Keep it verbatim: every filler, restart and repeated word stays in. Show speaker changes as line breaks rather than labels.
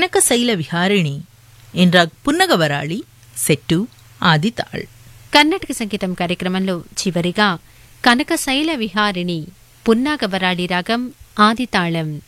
కనకశైల విహారిణి ఎన్ raag పున్నగవరాళి set ఆదితాళ్.
Karnataka సంగీతం కార్యక్రమంలో చివరిగా కనకశైల విహారిణి పున్నాగవరాళి రాగం ఆదితాళం.